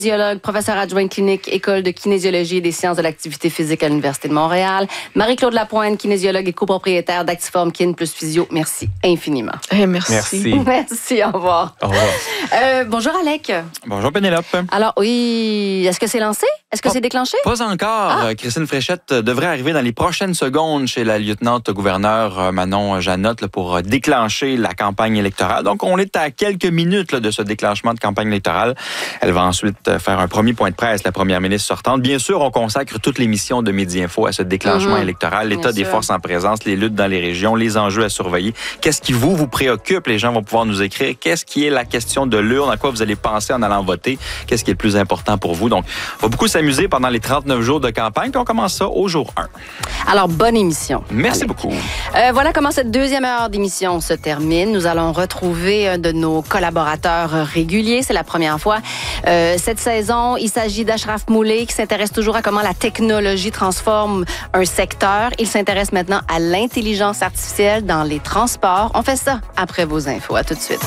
Kinésiologue, professeur adjoint clinique, École de kinésiologie et des sciences de l'activité physique à l'Université de Montréal. Marie-Claude Lapointe, kinésiologue et copropriétaire d'Actiform Kin plus Physio. Merci infiniment. Merci. Merci, au revoir. Au revoir. Bonjour Alec. Bonjour Pénélope. Alors oui, est-ce que c'est lancé? Est-ce que c'est déclenché? Pas encore. Christine Fréchette devrait arriver dans les prochaines secondes chez la lieutenant-gouverneure Manon Janotte pour déclencher la campagne électorale. Donc, on est à quelques minutes de ce déclenchement de campagne électorale. Elle va ensuite faire un premier point de presse, la première ministre sortante. Bien sûr, on consacre toute l'émission de Midi Info à ce déclenchement électoral, l'état des forces en présence, les luttes dans les régions, les enjeux à surveiller. Qu'est-ce qui vous préoccupe? Les gens vont pouvoir nous écrire. Qu'est-ce qui est la question de l'urne? À quoi vous allez penser en allant voter? Qu'est-ce qui est le plus important pour vous? Donc, on va beaucoup s'amuser pendant les 39 jours de campagne, puis on commence ça au jour 1. Alors, bonne émission. Merci beaucoup. Voilà comment cette deuxième heure d'émission se termine. Nous allons retrouver un de nos collaborateurs réguliers. C'est la première fois cette saison. Il s'agit d'Ashraf Moulay qui s'intéresse toujours à comment la technologie transforme un secteur. Il s'intéresse maintenant à l'intelligence artificielle dans les transports. On fait ça après vos infos. À tout de suite.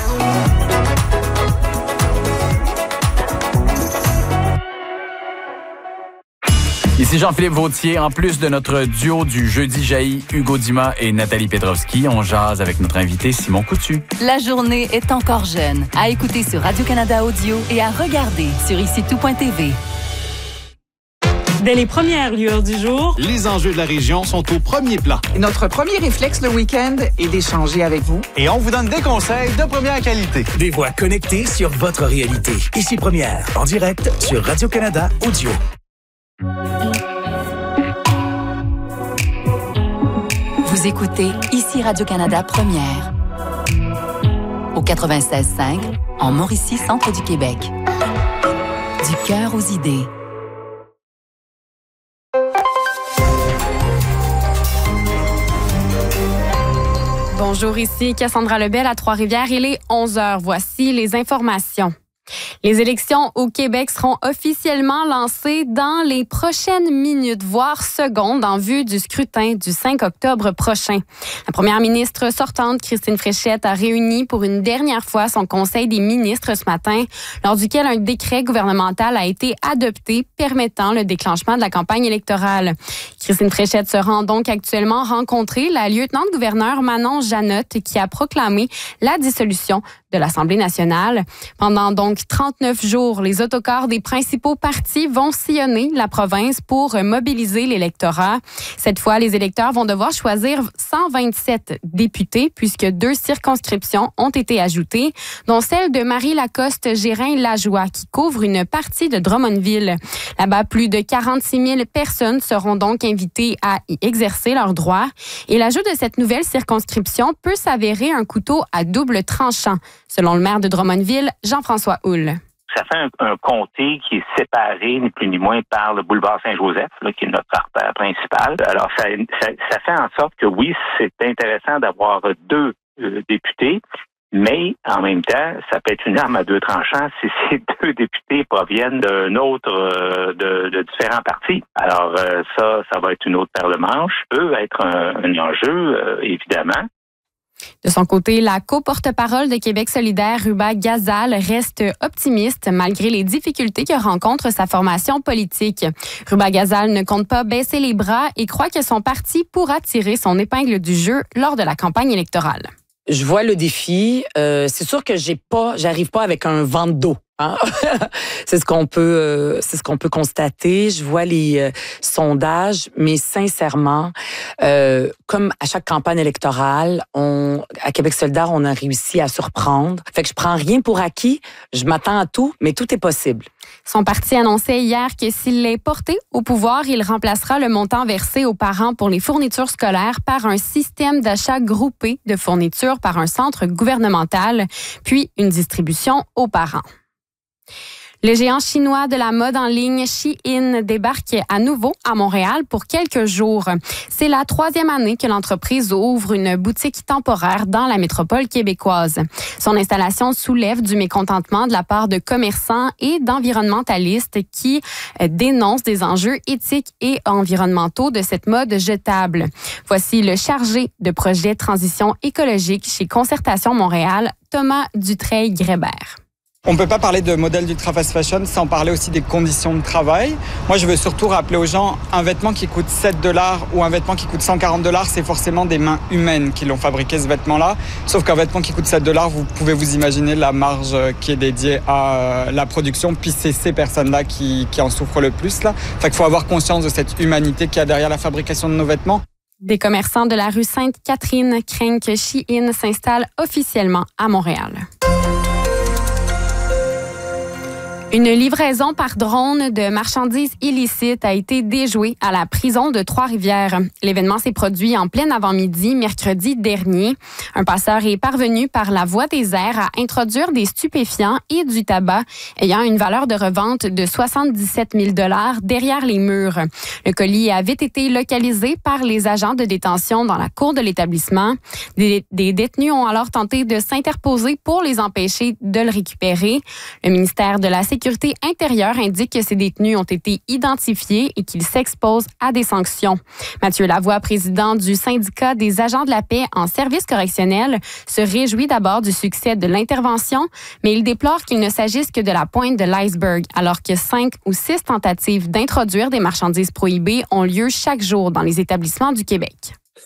Ici Jean-Philippe Vautier. En plus de notre duo du Jeudi jaillit, Hugo Dumas et Nathalie Petrovski, on jase avec notre invité Simon Coutu. La journée est encore jeune. À écouter sur Radio-Canada Audio et à regarder sur ici-tout.tv. Dès les premières lueurs du jour, les enjeux de la région sont au premier plan. Et notre premier réflexe le week-end est d'échanger avec vous. Et on vous donne des conseils de première qualité. Des voix connectées sur votre réalité. Ici Première, en direct sur Radio-Canada Audio. Vous écoutez Ici Radio-Canada Première. Au 96.5, en Mauricie, centre du Québec. Du cœur aux idées. Bonjour, ici Cassandra Lebel à Trois-Rivières. Il est 11h. Voici les informations. Les élections au Québec seront officiellement lancées dans les prochaines minutes, voire secondes, en vue du scrutin du 5 octobre prochain. La première ministre sortante, Christine Fréchette, a réuni pour une dernière fois son conseil des ministres ce matin, lors duquel un décret gouvernemental a été adopté permettant le déclenchement de la campagne électorale. Christine Fréchette se rend donc actuellement rencontrer la lieutenant-gouverneure Manon Janotte, qui a proclamé la dissolution de l'Assemblée nationale. Pendant donc 39 jours, les autocars des principaux partis vont sillonner la province pour mobiliser l'électorat. Cette fois, les électeurs vont devoir choisir 127 députés puisque 2 circonscriptions ont été ajoutées, dont celle de Marie-Lacoste-Gérin-Lajoie qui couvre une partie de Drummondville. Là-bas, plus de 46 000 personnes seront donc invitées à y exercer leurs droits. Et l'ajout de cette nouvelle circonscription peut s'avérer un couteau à double tranchant, selon le maire de Drummondville, Jean-François Houle. Ça fait un comté qui est séparé, ni plus ni moins, par le boulevard Saint-Joseph, là, qui est notre artère principale. Alors, ça fait en sorte que, oui, c'est intéressant d'avoir 2 députés, mais en même temps, ça peut être une arme à 2 tranchants si ces 2 députés proviennent d'un autre, de différents partis. Alors, ça va être une autre paire de manches. Peut être un enjeu, évidemment. De son côté, la co-porte-parole de Québec solidaire, Ruba Gazal, reste optimiste malgré les difficultés que rencontre sa formation politique. Ruba Gazal ne compte pas baisser les bras et croit que son parti pourra tirer son épingle du jeu lors de la campagne électorale. Je vois le défi. C'est sûr que j'arrive pas avec un vent d'eau. Hein? C'est ce qu'on peut constater. Je vois les sondages, mais sincèrement, comme à chaque campagne électorale, à Québec solidaire, on a réussi à surprendre. Fait que je prends rien pour acquis. Je m'attends à tout, mais tout est possible. Son parti annonçait hier que s'il est porté au pouvoir, il remplacera le montant versé aux parents pour les fournitures scolaires par un système d'achat groupé de fournitures par un centre gouvernemental, puis une distribution aux parents. Le géant chinois de la mode en ligne Shein débarque à nouveau à Montréal pour quelques jours. C'est la 3e année que l'entreprise ouvre une boutique temporaire dans la métropole québécoise. Son installation soulève du mécontentement de la part de commerçants et d'environnementalistes qui dénoncent des enjeux éthiques et environnementaux de cette mode jetable. Voici le chargé de projet transition écologique chez Concertation Montréal, Thomas Dutreil-Grébert. On ne peut pas parler de modèle d'ultra fast fashion sans parler aussi des conditions de travail. Moi, je veux surtout rappeler aux gens, un vêtement qui coûte $7 ou un vêtement qui coûte $140, c'est forcément des mains humaines qui l'ont fabriqué, ce vêtement-là. Sauf qu'un vêtement qui coûte $7, vous pouvez vous imaginer la marge qui est dédiée à la production, puis c'est ces personnes-là qui en souffrent le plus, là. Fait qu'il faut avoir conscience de cette humanité qu'il y a derrière la fabrication de nos vêtements. Des commerçants de la rue Sainte-Catherine craignent que Shein s'installe officiellement à Montréal. Une livraison par drone de marchandises illicites a été déjouée à la prison de Trois-Rivières. L'événement s'est produit en plein avant-midi, mercredi dernier. Un passeur est parvenu par la voie des airs à introduire des stupéfiants et du tabac ayant une valeur de revente de 77 000 $ derrière les murs. Le colis a vite été localisé par les agents de détention dans la cour de l'établissement. Des détenus ont alors tenté de s'interposer pour les empêcher de le récupérer. Le ministère de la Sécurité intérieure indique que ces détenus ont été identifiés et qu'ils s'exposent à des sanctions. Mathieu Lavoie, président du syndicat des agents de la paix en service correctionnel, se réjouit d'abord du succès de l'intervention, mais il déplore qu'il ne s'agisse que de la pointe de l'iceberg, alors que 5 ou 6 tentatives d'introduire des marchandises prohibées ont lieu chaque jour dans les établissements du Québec.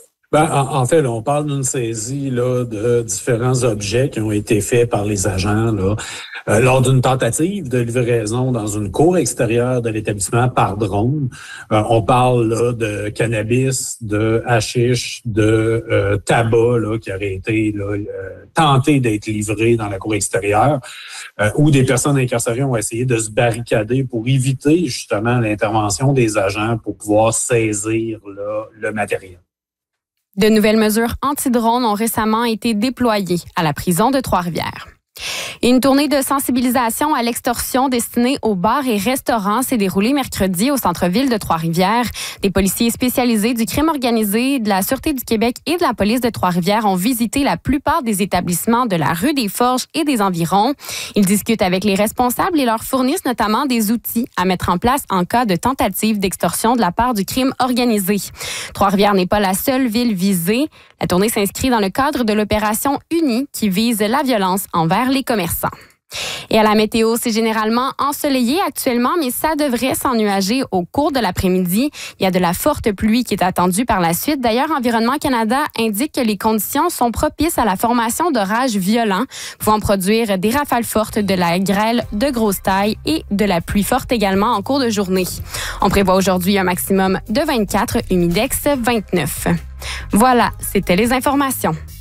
En fait, là, on parle d'une saisie là, de différents objets qui ont été faits par les agents là, lors d'une tentative de livraison dans une cour extérieure de l'établissement par drone. On parle là, de cannabis, de hashish, de tabac là, qui aurait été là, tenté d'être livré dans la cour extérieure, où des personnes incarcérées ont essayé de se barricader pour éviter justement l'intervention des agents pour pouvoir saisir là, le matériel. De nouvelles mesures anti-drones ont récemment été déployées à la prison de Trois-Rivières. Une tournée de sensibilisation à l'extorsion destinée aux bars et restaurants s'est déroulée mercredi au centre-ville de Trois-Rivières. Des policiers spécialisés du crime organisé, de la Sûreté du Québec et de la police de Trois-Rivières ont visité la plupart des établissements de la rue des Forges et des environs. Ils discutent avec les responsables et leur fournissent notamment des outils à mettre en place en cas de tentative d'extorsion de la part du crime organisé. Trois-Rivières n'est pas la seule ville visée. La tournée s'inscrit dans le cadre de l'opération Unie qui vise la violence envers les commerçants. Et à la météo, c'est généralement ensoleillé actuellement, mais ça devrait s'ennuager au cours de l'après-midi. Il y a de la forte pluie qui est attendue par la suite. D'ailleurs, Environnement Canada indique que les conditions sont propices à la formation d'orages violents, pouvant produire des rafales fortes, de la grêle de grosse taille et de la pluie forte également en cours de journée. On prévoit aujourd'hui un maximum de 24, humidex 29. Voilà, c'était les informations.